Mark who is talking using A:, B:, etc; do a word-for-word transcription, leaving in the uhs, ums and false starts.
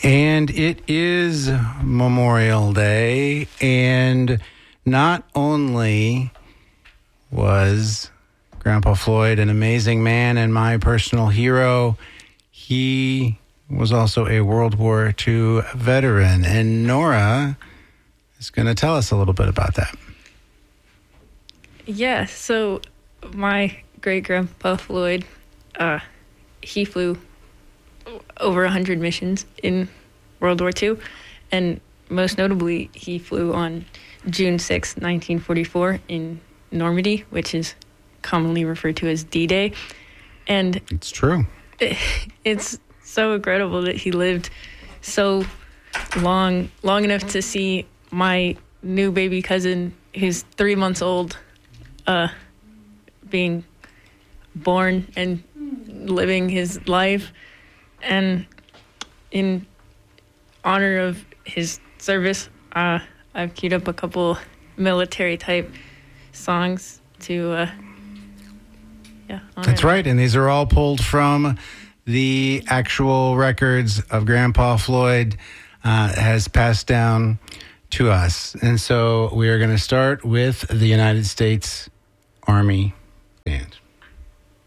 A: And it is Memorial Day, and not only was Grandpa Floyd an amazing man and my personal hero, he was also a World War Two veteran. And Nora is going to tell us a little bit about that.
B: Yeah, so my great-grandpa Floyd, uh, he flew over one hundred missions in World War Two, and most notably, he flew on June sixth, nineteen forty-four in Normandy, which is commonly referred to as D-Day. And
A: it's true.
B: It, it's so incredible that he lived so long, long enough to see my new baby cousin, who's three months old, uh, being born and living his life. And in honor of his service, uh, I've queued up a couple military-type songs to, uh, yeah.
A: That's
B: him.
A: right, and these are all pulled from the actual records of Grandpa Floyd uh, has passed down to us. And so we are going to start with the United States Army Band.